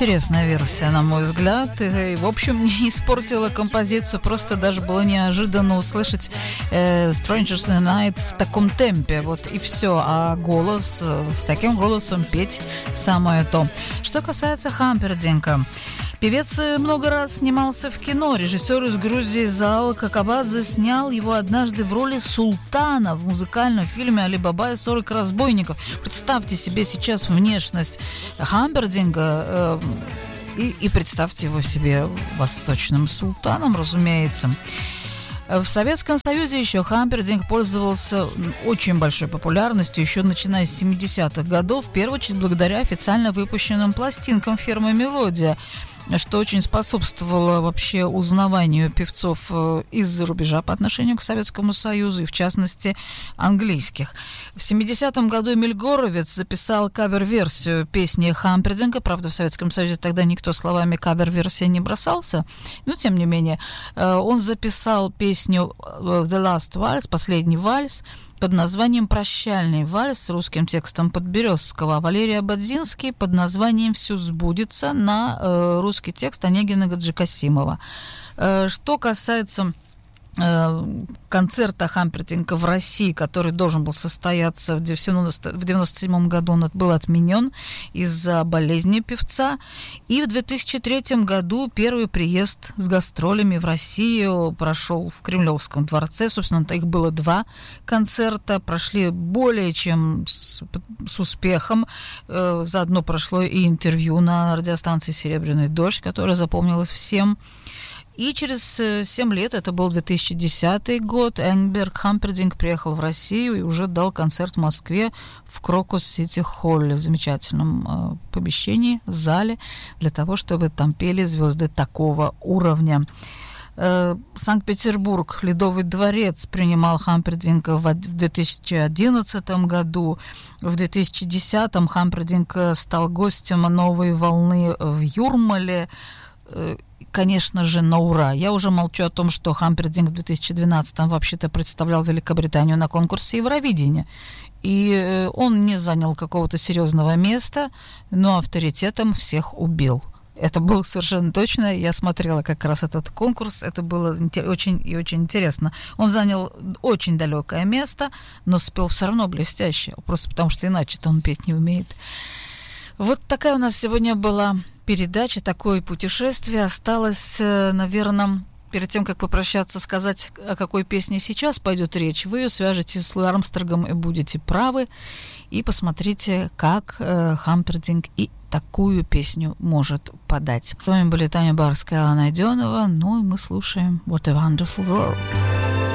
Интересная версия, на мой взгляд. И, в общем, не испортила композицию. Просто даже было неожиданно услышать Strangers in the Night в таком темпе. Вот и все. А голос, с таким голосом петь самое то. Что касается Хампердинка. Певец много раз снимался в кино. Режиссер из Грузии Заал Какабадзе снял его однажды в роли султана в музыкальном фильме «Али Баба и 40 разбойников». Представьте себе сейчас внешность Хампердинга и представьте его себе восточным султаном, разумеется. В Советском Союзе еще Хампердинк пользовался очень большой популярностью, еще начиная с 70-х годов, в первую очередь благодаря официально выпущенным пластинкам фирмы «Мелодия», что очень способствовало вообще узнаванию певцов из-за рубежа по отношению к Советскому Союзу, и в частности английских. В 70-м году Эмиль Горовец записал кавер-версию песни Хампердинка. Правда, в Советском Союзе тогда никто словами кавер-версия не бросался, но тем не менее он записал песню «The Last Waltz», «Последний вальс», под названием «Прощальный вальс» с русским текстом Подберезского, а Валерий Ободзинский под названием «Все сбудется» на русский текст Онегина Гаджикасимова. Что касается концерта Хампердинка в России, который должен был состояться в 1997 году, он был отменен из-за болезни певца. И в 2003 году первый приезд с гастролями в Россию прошел в Кремлевском дворце. Собственно, их было 2 концерта, прошли более чем с успехом. Заодно прошло и интервью на радиостанции «Серебряный дождь», которое запомнилось всем. И через 7 лет, это был 2010 год, Энгберг Хампердинк приехал в Россию и уже дал концерт в Москве в Крокус-Сити-Холле, замечательном помещении, зале, для того, чтобы там пели звезды такого уровня. Санкт-Петербург, Ледовый дворец принимал Хампердинка в 2011 году. В 2010 Хампердинк стал гостем «Новой волны» в Юрмале. Конечно же, на ура. Я уже молчу о том, что Хампердинк в 2012-м вообще-то представлял Великобританию на конкурсе Евровидения. И он не занял какого-то серьезного места, но авторитетом всех убил. Это было совершенно точно. Я смотрела как раз этот конкурс. Это было очень и очень интересно. Он занял очень далекое место, но спел все равно блестяще. Просто потому, что иначе-то он петь не умеет. Вот такая у нас сегодня была передача, такое путешествие. Осталось, наверное, перед тем, как попрощаться, сказать, о какой песне сейчас пойдет речь. Вы ее свяжете с Луи Армстронгом и будете правы. И посмотрите, как Хампердинк и такую песню может подать. С вами были Таня Барская, Алла Найденова. Ну и мы слушаем «What a Wonderful World».